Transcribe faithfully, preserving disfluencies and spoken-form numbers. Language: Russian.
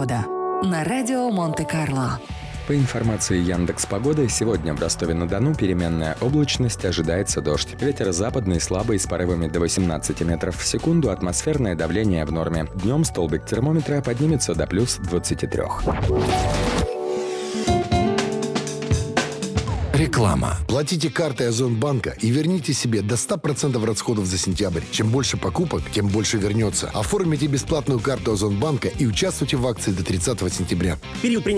Погода на радио Монте-Карло. По информации Яндекс.Погоды, сегодня в Ростове-на-Дону переменная облачность, ожидается дождь. Ветер западный слабый с порывами до восемнадцати метров в секунду, атмосферное давление в норме. Днем столбик термометра поднимется до плюс двадцати трёх. Реклама. Платите картой Озонбанка и верните себе до ста процентов расходов за сентябрь. Чем больше покупок, тем больше вернется. Оформите бесплатную карту Озонбанка и участвуйте в акции до тридцатого сентября. Период принятия